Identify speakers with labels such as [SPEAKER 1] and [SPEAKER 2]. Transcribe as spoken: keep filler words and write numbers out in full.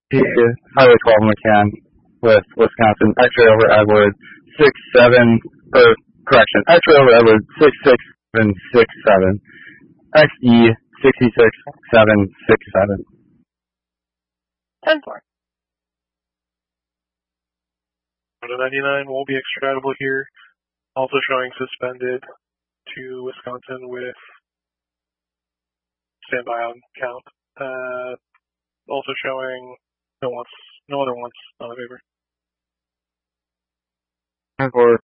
[SPEAKER 1] Highway twelve McCann with Wisconsin. X-ray over Edward six seven, or correction, X-ray over Edward six six seven six seven. X E sixty-six seven six seven.
[SPEAKER 2] ten four.
[SPEAKER 3] ninety-nine will be extraditable here. Also showing suspended to Wisconsin with standby on count. Uh, also showing no wants, no other wants on the paper.
[SPEAKER 1] ten four.